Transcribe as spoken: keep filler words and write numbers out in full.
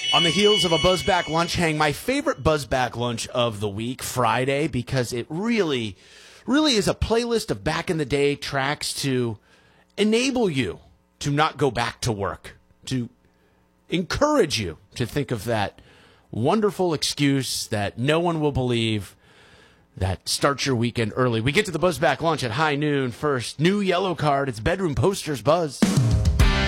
On the heels of a Buzzback lunch hang, my favorite Buzzback lunch of the week, Friday, because it really, really is a playlist of back in the day tracks to enable you to not go back to work, to encourage you to think of that wonderful excuse that no one will believe that starts your weekend early. We get to the Buzzback lunch at high noon first. New yellow card. It's Bedroom Posters Buzz.